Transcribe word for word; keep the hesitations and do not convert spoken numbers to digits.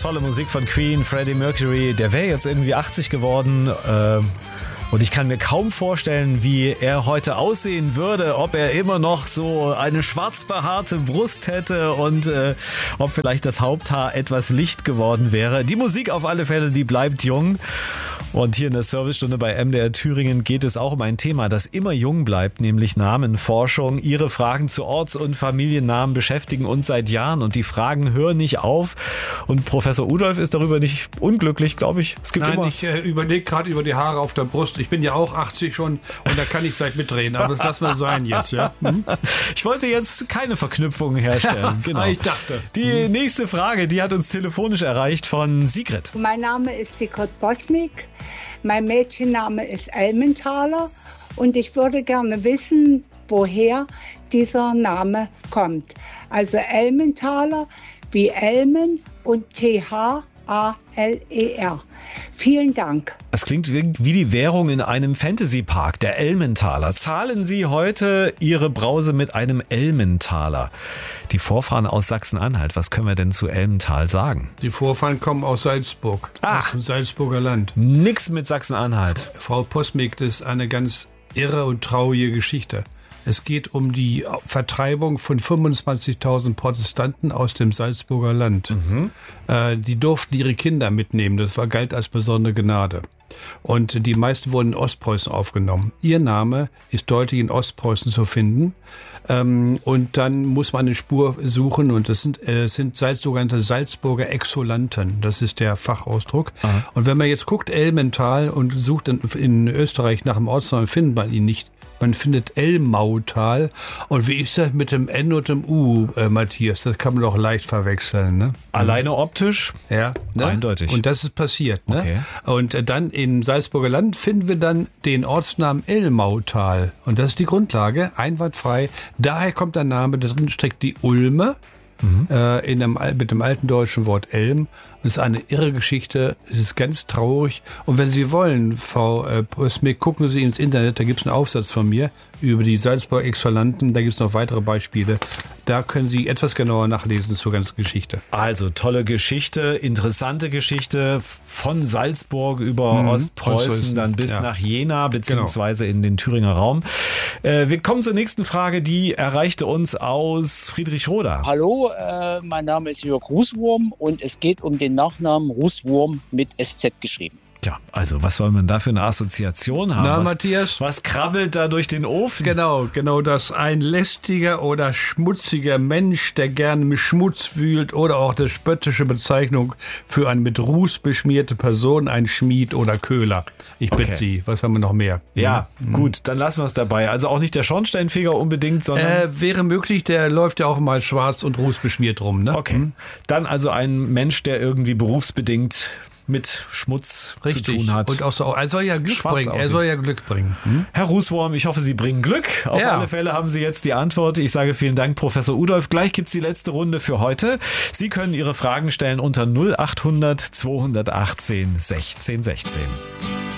Tolle Musik von Queen, Freddie Mercury. Der wäre jetzt irgendwie achtzig geworden. Äh, und ich kann mir kaum vorstellen, wie er heute aussehen würde, ob er immer noch so eine schwarz behaarte Brust hätte und äh, ob vielleicht das Haupthaar etwas licht geworden wäre. Die Musik auf alle Fälle, die bleibt jung. Und hier in der Servicestunde bei M D R Thüringen geht es auch um ein Thema, das immer jung bleibt, nämlich Namenforschung. Ihre Fragen zu Orts- und Familiennamen beschäftigen uns seit Jahren und die Fragen hören nicht auf. Und Professor Udolf ist darüber nicht unglücklich, glaube ich. Es gibt Nein, immer ich äh, überlege gerade über die Haare auf der Brust. Ich bin ja auch achtzig schon und da kann ich vielleicht mitreden, aber das lassen wir sein jetzt, ja? Hm? Ich wollte jetzt keine Verknüpfungen herstellen. Genau. Ich dachte. Die hm. nächste Frage, die hat uns telefonisch erreicht von Sigrid. Mein Name ist Sigrid Bosmik. Mein Mädchenname ist Elmenthaler und ich würde gerne wissen, woher dieser Name kommt. Also Elmenthaler wie Elmen und T H A L E R. Vielen Dank. Das klingt wie die Währung in einem Fantasy-Park, der Elmenthaler. Zahlen Sie heute Ihre Brause mit einem Elmenthaler? Die Vorfahren aus Sachsen-Anhalt, was können wir denn zu Elmental sagen? Die Vorfahren kommen aus Salzburg, Ach. aus dem Salzburger Land. Nix mit Sachsen-Anhalt. Frau Posmik, das ist eine ganz irre und traurige Geschichte. Es geht um die Vertreibung von fünfundzwanzigtausend Protestanten aus dem Salzburger Land. Mhm. Äh, die durften ihre Kinder mitnehmen. Das war, galt als besondere Gnade. Und die meisten wurden in Ostpreußen aufgenommen. Ihr Name ist deutlich in Ostpreußen zu finden. Ähm, und dann muss man eine Spur suchen. Und das sind, äh, sind sogenannte Salzburger Exulanten. Das ist der Fachausdruck. Aha. Und wenn man jetzt guckt, Elmental, und sucht in, in Österreich nach dem Ortsnamen, findet man ihn nicht. Man findet Elmautal. Und wie ist das mit dem N und dem U, äh, Matthias? Das kann man doch leicht verwechseln, ne? Alleine optisch? Ja, ne? Eindeutig. Und das ist passiert, ne? Okay. Und äh, dann im Salzburger Land finden wir dann den Ortsnamen Elmautal. Und das ist die Grundlage, einwandfrei. Daher kommt der Name, da drin steckt die Ulme. Mhm. Äh, in einem, mit dem alten deutschen Wort Elm. Und es ist eine irre Geschichte. Es ist ganz traurig. Und wenn Sie wollen, Frau äh, Posmik, gucken Sie ins Internet. Da gibt es einen Aufsatz von mir über die Salzburger Exulanten. Da gibt es noch weitere Beispiele. Da können Sie etwas genauer nachlesen zur ganzen Geschichte. Also tolle Geschichte, interessante Geschichte von Salzburg über mhm, Ostpreußen, Ostpreußen, dann bis ja. nach Jena beziehungsweise genau. in den Thüringer Raum. Äh, wir kommen zur nächsten Frage, die erreichte uns aus Friedrichroda. Hallo, äh, mein Name ist Jörg Rußwurm und es geht um den Nachnamen Rußwurm mit S Z geschrieben. Ja, also was soll man da für eine Assoziation haben? Na, was, Matthias? Was krabbelt da durch den Ofen? Genau, genau, dass ein lästiger oder schmutziger Mensch, der gerne mit Schmutz wühlt, oder auch die spöttische Bezeichnung für eine mit Ruß beschmierte Person, ein Schmied oder Köhler. Ich bitte okay. Sie, was haben wir noch mehr? Ja, mhm. gut, dann lassen wir es dabei. Also auch nicht der Schornsteinfeger unbedingt, sondern... Äh, wäre möglich, der läuft ja auch mal schwarz und rußbeschmiert rum, ne? Okay, mhm. dann also ein Mensch, der irgendwie berufsbedingt mit Schmutz Richtig. zu tun hat. Und auch so, er soll ja Glück Schwarz bringen. aussieht. Er soll ja Glück bringen. Hm? Herr Rußwurm, ich hoffe, Sie bringen Glück. Auf ja. alle Fälle haben Sie jetzt die Antwort. Ich sage vielen Dank, Professor Udolf. Gleich gibt's die letzte Runde für heute. Sie können Ihre Fragen stellen unter null acht hundert zweihundertachtzehn sechzehn sechzehn.